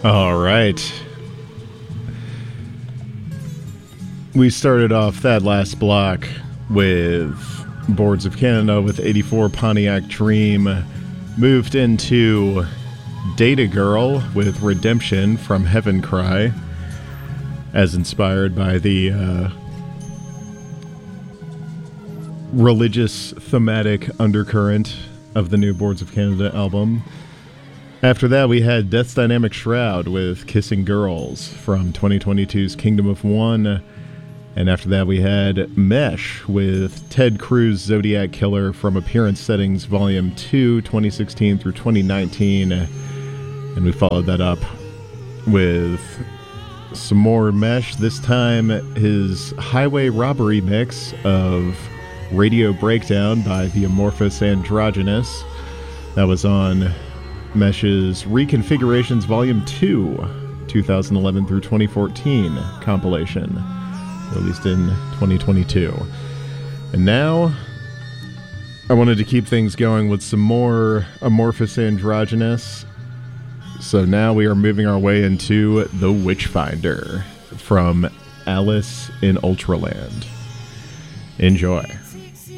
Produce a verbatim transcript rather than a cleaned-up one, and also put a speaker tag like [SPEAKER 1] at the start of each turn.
[SPEAKER 1] All right. We started off that last block with Boards of Canada with eighty-four Pontiac Dream. Moved into Data Girl with Redemption from Heaven Cry, as inspired by the uh, religious thematic undercurrent of the new Boards of Canada album. After that, we had Death's Dynamic Shroud with Kissing Girls from twenty twenty-two's Kingdom of One. And after that, we had Mesh with Ted Cruz Zodiac Killer from Appearance Settings Volume two, twenty sixteen through twenty nineteen. And we followed that up with some more Mesh, this time his Highway Robbery mix of Radio Breakdown by the Amorphous Androgynous. That was on Mesh's Reconfigurations Volume two, twenty eleven through twenty fourteen compilation, released in twenty twenty-two. And now, I wanted to keep things going with some more Amorphous Androgynous. So now we are moving our way into The Witchfinder from Alice in Ultraland. Enjoy.